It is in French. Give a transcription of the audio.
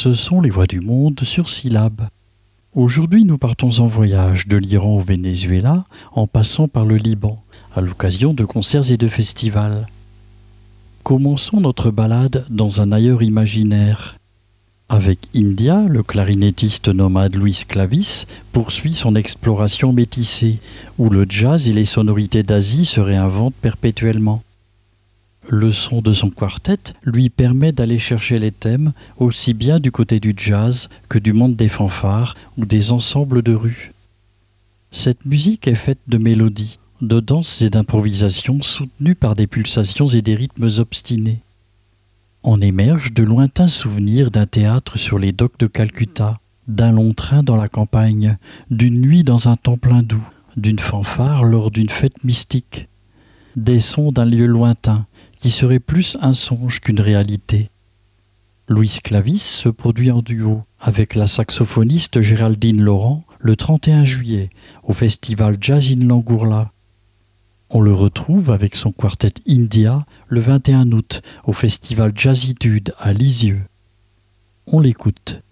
Ce sont les voix du monde sur Syllab. Aujourd'hui, nous partons en voyage de l'Iran au Venezuela, en passant par le Liban, à l'occasion de concerts et de festivals. Commençons notre balade dans un ailleurs imaginaire. Avec India, le clarinettiste nomade Luis Clavis poursuit son exploration métissée, où le jazz et les sonorités d'Asie se réinventent perpétuellement. Le son de son quartet lui permet d'aller chercher les thèmes aussi bien du côté du jazz que du monde des fanfares ou des ensembles de rue. Cette musique est faite de mélodies, de danses et d'improvisations soutenues par des pulsations et des rythmes obstinés. On émerge de lointains souvenirs d'un théâtre sur les docks de Calcutta, d'un long train dans la campagne, d'une nuit dans un temple hindou, d'une fanfare lors d'une fête mystique. Des sons d'un lieu lointain, qui serait plus un songe qu'une réalité. Luis Clavis se produit en duo avec la saxophoniste Géraldine Laurent le 31 juillet au festival Jazz in Langourla. On le retrouve avec son quartet India le 21 août au festival Jazzitude à Lisieux. On l'écoute.